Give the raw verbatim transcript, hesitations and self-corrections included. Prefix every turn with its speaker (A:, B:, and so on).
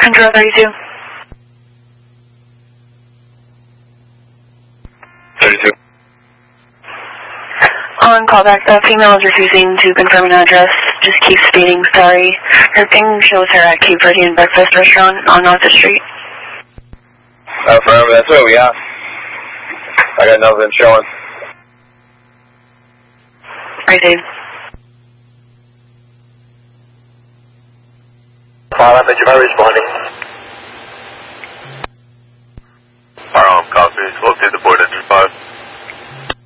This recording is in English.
A: Control thirty-two.
B: thirty-two.
A: On callback, the female is refusing to confirm an address. Just keeps stating sorry. Her ping shows her at Cape Verdean Breakfast Restaurant on North Street.
B: Affirm, that's where we are. I got nothing showing.
A: Right, Dave.
B: File image, am I responding?
C: Our home copy. We'll do the board